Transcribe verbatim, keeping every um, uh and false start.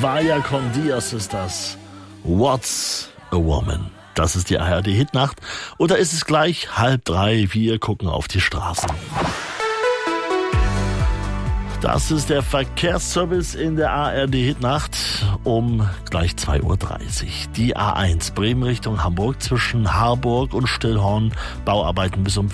Vaya con Dios ist das. What's a Woman? Das ist die A R D-Hitnacht. Und da ist es gleich halb drei. Wir gucken auf die Straßen. Das ist der Verkehrsservice in der A R D-Hitnacht um gleich zwei Uhr dreißig. Die A eins Bremen Richtung Hamburg zwischen Harburg und Stillhorn. Bauarbeiten bis um